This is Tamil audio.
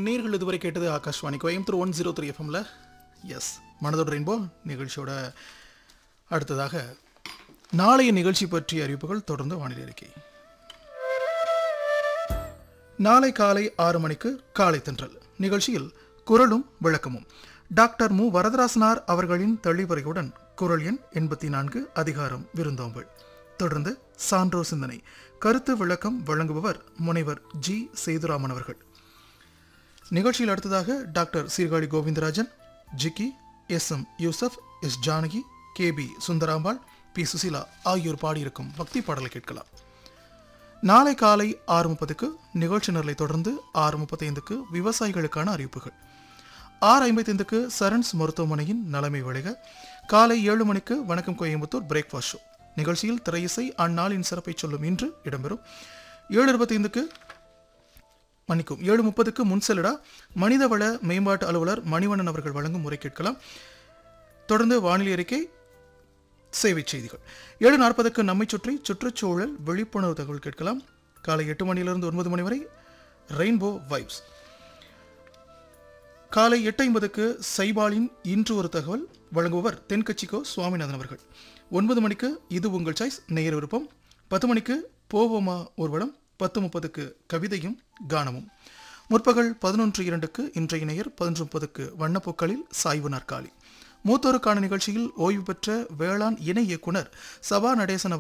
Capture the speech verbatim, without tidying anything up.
நேர்கள் இதுவரை கேட்டது Akashvani Coimbatore one zero three எஃப்எம்ல. எஸ், மனதோடு ரெயின்போ நிகழ்ச்சியோட அடுத்ததாக நாளைய நிகழ்ச்சி பற்றிய அறிவிப்புகள். தொடர்ந்து வானிலை அறிக்கை. நாளை காலை ஆறு மணிக்கு காலை தென்றல் நிகழ்ச்சியில் குரலும் விளக்கமும் டாக்டர் மு வரதராசனார் அவர்களின் தெளிவுரையுடன் குரல் எண் எண்பத்தி நான்கு அதிகாரம் விருந்தோம்பல். தொடர்ந்து சான்றோர் சிந்தனை கருத்து விளக்கம் வழங்குபவர் முனைவர் ஜி சேதுராமன் அவர்கள். நிகழ்ச்சியில் அடுத்ததாக doctor Sirkazhi Govindarajan, Jikki, S M Yusuf, S Janaki, K P Sundarambal, B Susheela ஆகியோர் பாடியிருக்கும் பக்தி பாடலை கேட்கலாம். நாளை காலை ஆறு முப்பதுக்கு நிகழ்ச்சி நிரலை தொடர்ந்து ஆறு முப்பத்தி ஐந்துக்கு விவசாயிகளுக்கான அறிவிப்புகள். ஆறு ஐம்பத்தி ஐந்துக்கு சரண்ஸ் மருத்துவமனையின் நலமை விளைக. காலை ஏழு மணிக்கு வணக்கம் கோயம்புத்தூர் பிரேக்ஃபாஸ்ட் ஷோ நிகழ்ச்சியில் திரையிசை அந்நாளின் சிறப்பை சொல்லும் இன்று இடம்பெறும். ஏழு இருபத்தி ஐந்துக்கு மன்னிக்கும் ஏழு முப்பதுக்கு முன்செல்லடா மனிதவள மேம்பாட்டு அலுவலர் மணிவண்ணன் அவர்கள் வழங்கும் முறை கேட்கலாம். தொடர்ந்து வானிலை அறிக்கை, சேவை செய்திகள். ஏழு நாற்பதுக்கு நம்மை சுற்றி சுற்றுச்சூழல் விழிப்புணர்வு தகவல் கேட்கலாம். காலை எட்டு மணியிலிருந்து ஒன்பது மணி வரை ரெயின்போ வைப்ஸ். காலை எட்டு ஐம்பதுக்கு சைபாலின் இன்று ஒரு தகவல் வழங்குபவர் தென்கட்சிக்கோ சுவாமிநாதன் அவர்கள். ஒன்பது மணிக்கு இது உங்கள் சாய்ஸ் நேயர் விருப்பம். பத்து மணிக்கு போவோமா ஊர்வலம். பத்து முப்பதுக்கு கவிதையும் கானமும். முற்பகல் பதினொன்று இரண்டுக்கு இன்றைய நேயர். பதினொன்று முப்பதுக்கு வண்ணப்பூக்களில் சாய்வு நாற்காலி. மூத்தோருக்கான நிகழ்ச்சியில் ஓய்வு பெற்ற வேளாண் இணை இயக்குனர் சபா நடேசன்